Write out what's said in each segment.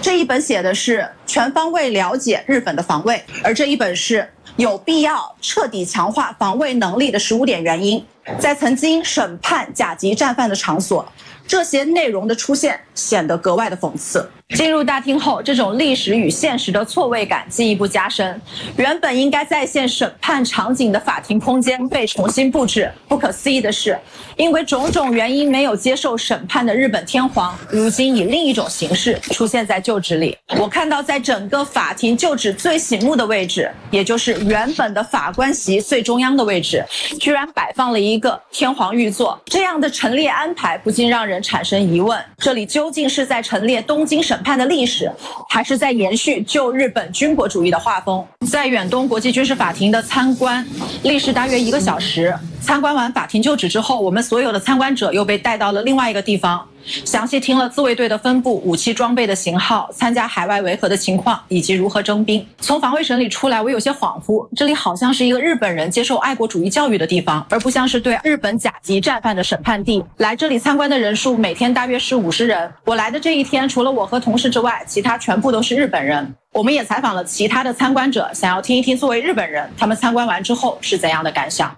这一本写的是全方位了解日本的防卫，而这一本是有必要彻底强化防卫能力的15点原因。在曾经审判甲级战犯的场所，这些内容的出现显得格外的讽刺。进入大厅后，这种历史与现实的错位感进一步加深。原本应该再现审判场景的法庭空间被重新布置。不可思议的是，因为种种原因没有接受审判的日本天皇，如今以另一种形式出现在旧址里。我看到在整个法庭旧址最醒目的位置，也就是原本的法官席最中央的位置，居然摆放了一个天皇御座。这样的陈列安排不禁让人产生疑问，这里究竟是在陈列东京审判的历史，还是在延续旧日本军国主义的画风？在远东国际军事法庭的参观历时大约1个小时。参观完法庭旧址之后，我们所有的参观者又被带到了另外一个地方，详细听了自卫队的分布、武器装备的型号、参加海外维和的情况以及如何征兵。从防卫省里出来，我有些恍惚，这里好像是一个日本人接受爱国主义教育的地方，而不像是对日本甲级战犯的审判地。来这里参观的人数每天大约是50人。我来的这一天，除了我和同事之外，其他全部都是日本人。我们也采访了其他的参观者，想要听一听作为日本人，他们参观完之后是怎样的感想。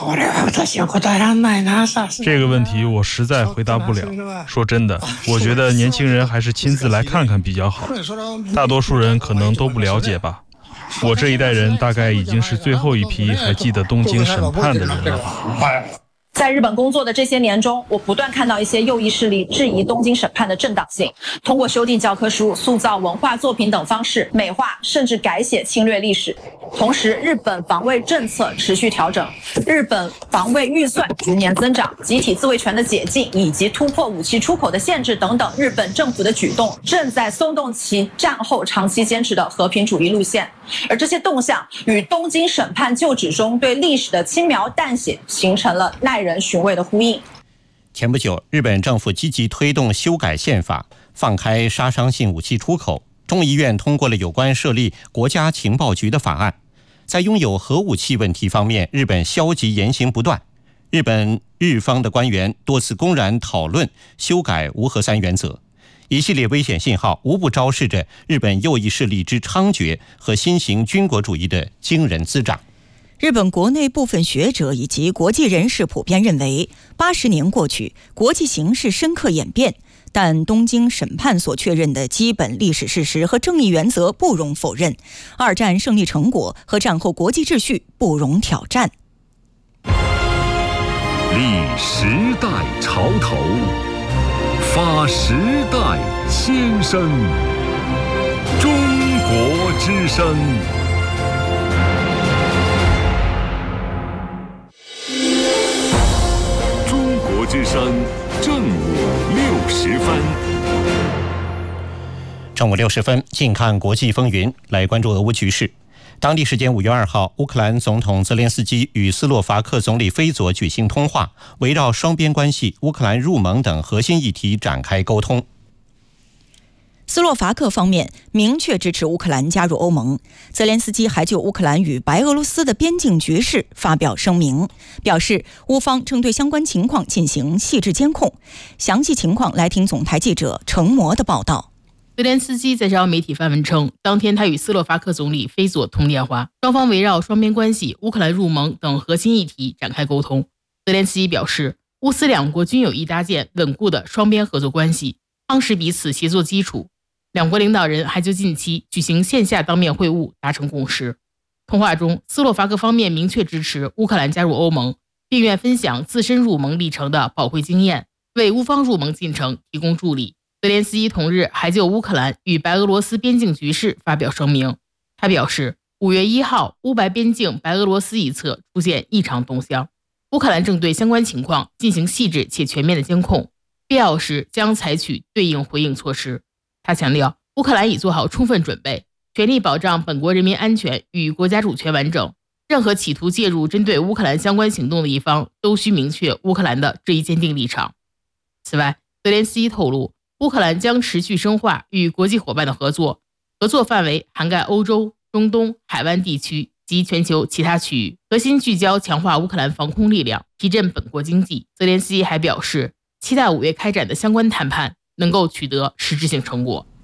这个问题我实在回答不了。说真的，我觉得年轻人还是亲自来看看比较好，大多数人可能都不了解吧。我这一代人大概已经是最后一批还记得东京审判的人了。 在日本工作的这些年中，我不断看到一些右翼势力质疑东京审判的正当性，通过修订教科书、塑造文化作品等方式美化甚至改写侵略历史。同时，日本防卫政策持续调整，日本防卫预算逐年增长，集体自卫权的解禁以及突破武器出口的限制等等，日本政府的举动正在松动其战后长期坚持的和平主义路线。而这些动向与东京审判旧址中对历史的轻描淡写形成了耐人寻味的呼应。 前不久，日本政府积极推动修改宪法，放开杀伤性武器出口，众议院通过了有关设立国家情报局的法案。在拥有核武器问题方面，日本消极言行不断。日方的官员多次公然讨论修改无核三原则，一系列危险信号无不昭示着日本右翼势力之猖獗和新型军国主义的惊人滋长。 日本国内部分学者以及国际人士普遍认为，80年过去，国际形势深刻演变，但东京审判所确认的基本历史事实和正义原则不容否认，二战胜利成果和战后国际秩序不容挑战。 立时代潮头，发时代先声，中国之声。中国之声正午60分。 正午60分，近看国际风云，来关注俄乌局势。当地时间5月2号，乌克兰总统泽连斯基与斯洛伐克总理菲佐举行通话，围绕双边关系、乌克兰入盟等核心议题展开沟通。 斯洛伐克方面明确支持乌克兰加入欧盟，泽连斯基还就乌克兰与白俄罗斯的边境局势发表声明，表示乌方正对相关情况进行细致监控。详细情况来听总台记者程模的报道。 泽连斯基在朝媒体发文称，当天他与斯洛伐克总理菲佐通电话，双方围绕双边关系、乌克兰入盟等核心议题展开沟通。泽连斯基表示，乌斯两国均有意搭建稳固的双边合作关系，夯实彼此协作基础。两国领导人还就近期举行线下当面会晤达成共识。通话中，斯洛伐克方面明确支持乌克兰加入欧盟，并愿分享自身入盟历程的宝贵经验，为乌方入盟进程提供助力。泽连斯基同日还就乌克兰与白俄罗斯边境局势发表声明。他表示，5月1号，乌白边境白俄罗斯一侧出现异常动向，乌克兰正对相关情况进行细致且全面的监控，必要时将采取对应回应措施。他强调，乌克兰已做好充分准备，全力保障本国人民安全与国家主权完整。任何企图介入针对乌克兰相关行动的一方，都需明确乌克兰的这一坚定立场。此外，泽连斯基透露，乌克兰将持续深化与国际伙伴的合作，合作范围涵盖欧洲、中东、海湾地区及全球其他区域，核心聚焦强化乌克兰防空力量，提振本国经济。泽连斯基还表示，期待5月开展的相关谈判能够取得实质性成果。